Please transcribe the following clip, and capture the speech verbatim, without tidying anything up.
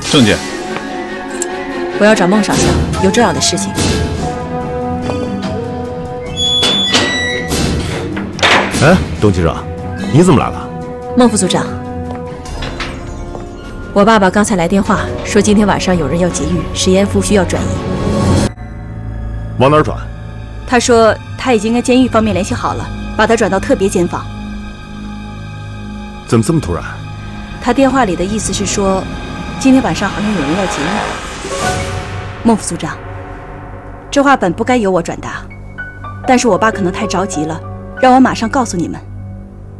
郑姐， 我要找孟少校，有重要的事情。 哎，董记者，你怎么来了？ 孟副组长，我爸爸刚才来电话说，今天晚上有人要劫狱，石岩夫需要转移。 往哪儿转？ 他说他已经跟监狱方面联系好了，把他转到特别监房。 怎么这么突然？ 他电话里的意思是说，今天晚上好像有人要劫狱。孟副组长，这话本不该由我转达，但是我爸可能太着急了，让我马上告诉你们。